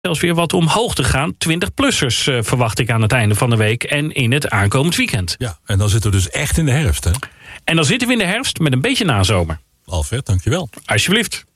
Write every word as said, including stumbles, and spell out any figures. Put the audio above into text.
zelfs weer wat omhoog te gaan. twintig-plussers uh, verwacht ik aan het einde van de week en in het aankomend weekend. Ja, en dan zitten we dus echt in de herfst, hè? En dan zitten we in de herfst met een beetje nazomer. Alfred, dankjewel. Alsjeblieft.